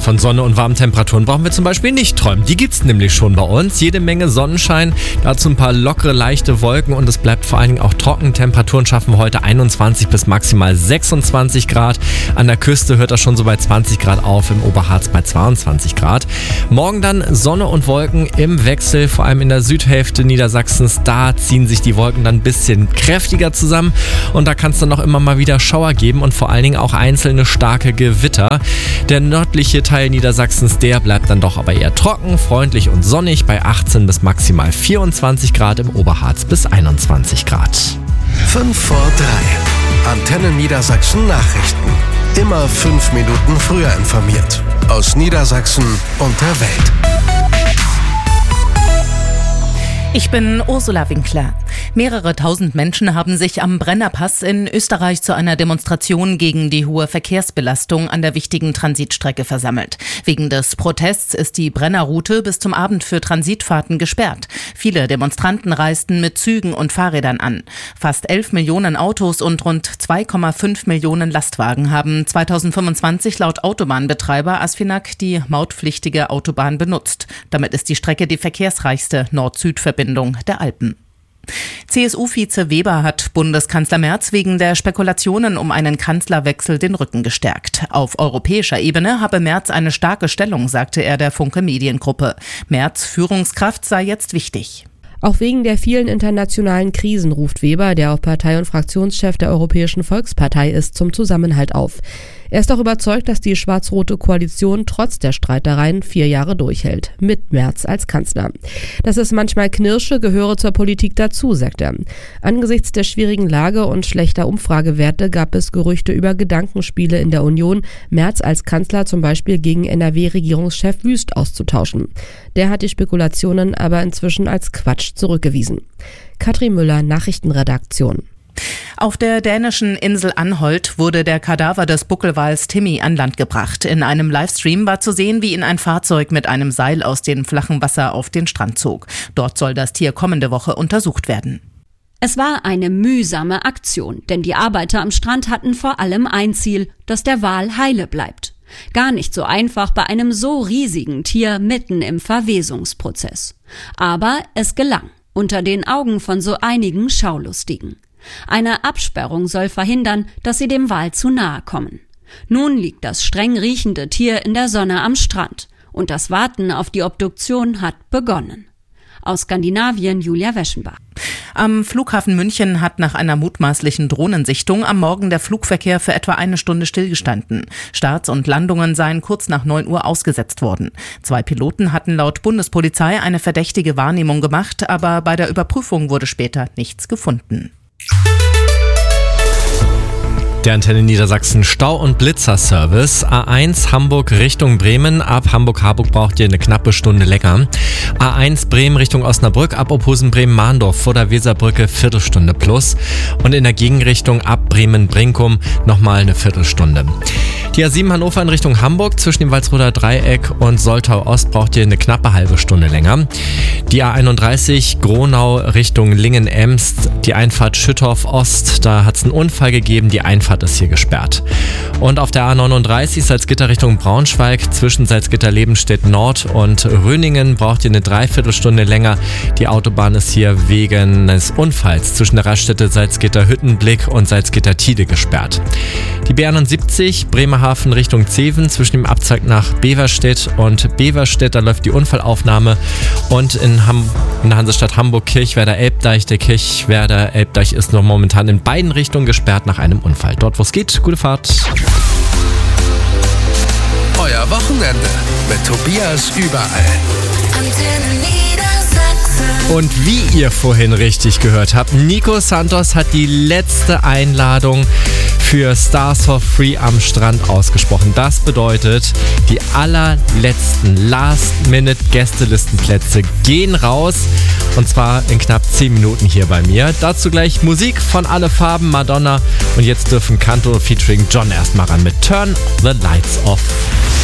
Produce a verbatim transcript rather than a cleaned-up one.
von Sonne und warmen Temperaturen brauchen wir zum Beispiel nicht träumen. Die gibt's nämlich schon bei uns. Jede Menge Sonnenschein, dazu ein paar lockere, leichte Wolken und es bleibt vor allen Dingen auch trocken. Temperaturen schaffen wir heute einundzwanzig bis maximal sechsundzwanzig Grad. An der Küste hört das schon so bei zwanzig Grad auf, im Oberharz bei zweiundzwanzig Grad. Morgen dann Sonne und Wolken im Wechsel, vor allem in der Südhälfte Niedersachsens. Da ziehen sich die Wolken dann ein bisschen kräftiger zusammen und da kann es dann auch immer mal wieder Schauer geben und vor allen Dingen auch einzelne starke Gewitter. Der nördliche Teil Niedersachsens, der bleibt dann doch aber eher trocken, freundlich und sonnig bei achtzehn bis maximal vierundzwanzig Grad, im Oberharz bis einundzwanzig Grad. fünf vor drei. Antenne Niedersachsen Nachrichten. Immer fünf Minuten früher informiert. Aus Niedersachsen und der Welt. Ich bin Ursula Winkler. Mehrere tausend Menschen haben sich am Brennerpass in Österreich zu einer Demonstration gegen die hohe Verkehrsbelastung an der wichtigen Transitstrecke versammelt. Wegen des Protests ist die Brennerroute bis zum Abend für Transitfahrten gesperrt. Viele Demonstranten reisten mit Zügen und Fahrrädern an. Fast elf Millionen Autos und rund zwei Komma fünf Millionen Lastwagen haben zweitausendfünfundzwanzig laut Autobahnbetreiber Asfinag die mautpflichtige Autobahn benutzt. Damit ist die Strecke die verkehrsreichste Nord-Süd-Verbindung der Alpen. C S U-Vize Weber hat Bundeskanzler Merz wegen der Spekulationen um einen Kanzlerwechsel den Rücken gestärkt. Auf europäischer Ebene habe Merz eine starke Stellung, sagte er der Funke Mediengruppe. Merz' Führungskraft sei jetzt wichtig. Auch wegen der vielen internationalen Krisen ruft Weber, der auch Partei- und Fraktionschef der Europäischen Volkspartei ist, zum Zusammenhalt auf. Er ist auch überzeugt, dass die schwarz-rote Koalition trotz der Streitereien vier Jahre durchhält, mit Merz als Kanzler. Dass es manchmal knirsche, gehöre zur Politik dazu, sagt er. Angesichts der schwierigen Lage und schlechter Umfragewerte gab es Gerüchte über Gedankenspiele in der Union, Merz als Kanzler zum Beispiel gegen N R W-Regierungschef Wüst auszutauschen. Der hat die Spekulationen aber inzwischen als Quatsch zurückgewiesen. Katrin Müller, Nachrichtenredaktion. Auf der dänischen Insel Anholt wurde der Kadaver des Buckelwals Timmy an Land gebracht. In einem Livestream war zu sehen, wie ihn ein Fahrzeug mit einem Seil aus dem flachen Wasser auf den Strand zog. Dort soll das Tier kommende Woche untersucht werden. Es war eine mühsame Aktion, denn die Arbeiter am Strand hatten vor allem ein Ziel, dass der Wal heile bleibt. Gar nicht so einfach bei einem so riesigen Tier mitten im Verwesungsprozess. Aber es gelang, unter den Augen von so einigen Schaulustigen. Eine Absperrung soll verhindern, dass sie dem Wal zu nahe kommen. Nun liegt das streng riechende Tier in der Sonne am Strand und das Warten auf die Obduktion hat begonnen. Aus Skandinavien Julia Weschenbach. Am Flughafen München hat nach einer mutmaßlichen Drohnensichtung am Morgen der Flugverkehr für etwa eine Stunde stillgestanden. Starts und Landungen seien kurz nach neun Uhr ausgesetzt worden. Zwei Piloten hatten laut Bundespolizei eine verdächtige Wahrnehmung gemacht, aber bei der Überprüfung wurde später nichts gefunden. Der Antenne Niedersachsen Stau- und Blitzerservice. A eins Hamburg Richtung Bremen. Ab Hamburg-Harburg braucht ihr eine knappe Stunde länger. A eins Bremen Richtung Osnabrück. Ab Opusen-Bremen-Mahndorf vor der Weserbrücke Viertelstunde plus. Und in der Gegenrichtung ab Bremen-Brinkum nochmal eine Viertelstunde. Die A sieben Hannover in Richtung Hamburg zwischen dem Walsroder Dreieck und Soltau Ost braucht ihr eine knappe halbe Stunde länger. Die A einunddreißig Gronau Richtung Lingen-Emst. Die Einfahrt Schüttorf Ost. Da hat es einen Unfall gegeben. Die Einfahrt ist hier gesperrt. Und auf der A neununddreißig Salzgitter Richtung Braunschweig zwischen Salzgitter-Lebenstedt Nord und Röningen braucht ihr eine Dreiviertelstunde länger. Die Autobahn ist hier wegen eines Unfalls zwischen der Raststätte Salzgitter-Hüttenblick und Salzgitter-Tide gesperrt. Die B einundsiebzig Bremerhaven Richtung Zeven zwischen dem Abzweig nach Beverstedt und Beverstedt, da läuft die Unfallaufnahme. Und in, Ham- in der Hansestadt Hamburg Kirchwerder-Elbdeich, der Kirchwerder-Elbdeich ist noch momentan in beiden Richtungen gesperrt nach einem Unfall. Dort, wo es geht, gute Fahrt. Euer Wochenende mit Tobias überall. Antenne Niedersachsen. Und wie ihr vorhin richtig gehört habt, Nico Santos hat die letzte Einladung für Stars for Free am Strand ausgesprochen. Das bedeutet, die allerletzten Last-Minute-Gästelistenplätze gehen raus. Und zwar in knapp zehn Minuten hier bei mir. Dazu gleich Musik von Alle Farben, Madonna. Und jetzt dürfen Canto featuring John erstmal ran mit Turn the Lights Off.